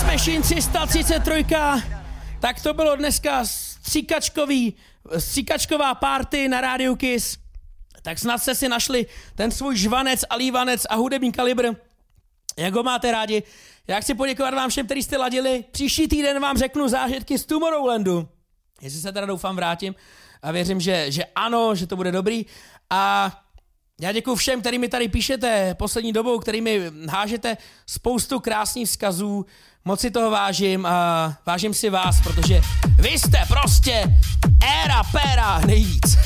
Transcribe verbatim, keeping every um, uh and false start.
Smashing tři sta třicet tři. Tak to bylo dneska stříkačkový, stříkačková party na Rádiu Kiss. Tak snad jste si našli ten svůj žvanec a lívanec a hudební kalibr. Jak ho máte rádi? Já chci poděkovat vám všem, kteří jste ladili. Příští týden vám řeknu zážitky z Tomorrowlandu. Jestli se teda doufám vrátím a věřím, že, že ano, že to bude dobrý. A já děkuji všem, který mi tady píšete poslední dobou, který mi hážete spoustu krásných vzkazů. Moc si toho vážím a vážím si vás, protože vy jste prostě éra péra nejvíc.